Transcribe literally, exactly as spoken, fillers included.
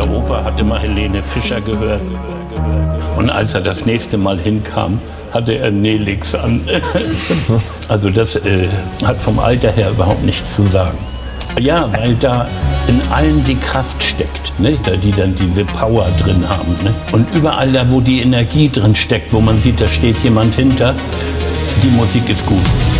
Der Opa hatte mal Helene Fischer gehört. Und als er das nächste Mal hinkam, hatte er Nelix an. Also das äh, hat vom Alter her überhaupt nichts zu sagen. Ja, weil da in allen die Kraft steckt, ne? Die dann diese Power drin haben. Ne? Und überall da, wo die Energie drin steckt, wo man sieht, da steht jemand hinter, die Musik ist gut.